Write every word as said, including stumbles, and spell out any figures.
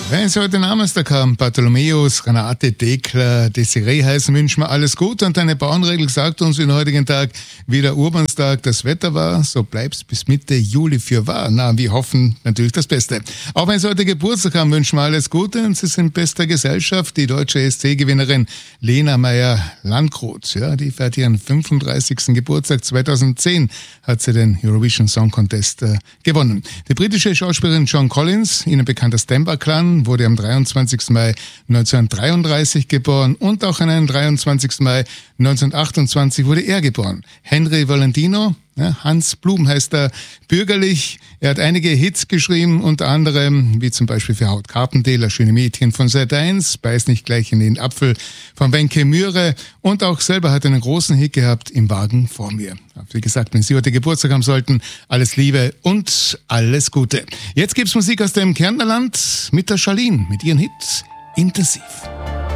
Wenn Sie heute Namenstag haben, Bartholomäus, Renate, Dekla, Desiree heißen, wünschen wir alles Gute. Und eine Bauernregel sagt uns in heutigen Tag, wie der Urbanstag das Wetter war, so bleibt's bis Mitte Juli für wahr. Na, wir hoffen natürlich das Beste. Auch wenn Sie heute Geburtstag haben, wünschen wir alles Gute. Und Sie sind in bester Gesellschaft. Die deutsche S C-Gewinnerin Lena Meyer-Landrut, ja, die feiert ihren fünfunddreißigsten Geburtstag. zweitausendzehn hat sie den Eurovision Song Contest äh, gewonnen. Die britische Schauspielerin Joan Collins, Ihnen bekannt als Denver Clan, wurde am dreiundzwanzigsten Mai neunzehnhundertdreiunddreißig geboren und auch an einem dreiundzwanzigsten Mai neunzehnhundertachtundzwanzig wurde er geboren. Henry Valentino, ja, Hans Blum heißt er, bürgerlich. Er hat einige Hits geschrieben, unter anderem, wie zum Beispiel für Haut Carpendale, Schöne Mädchen von Seite eins, Beiß nicht gleich in den Apfel von Wenke Mühre und auch selber hat einen großen Hit gehabt, Im Wagen vor mir. Wie gesagt, wenn Sie heute Geburtstag haben sollten, alles Liebe und alles Gute. Jetzt gibt's Musik aus dem Kärntnerland mit der Charlene, mit ihren Hits Intensiv.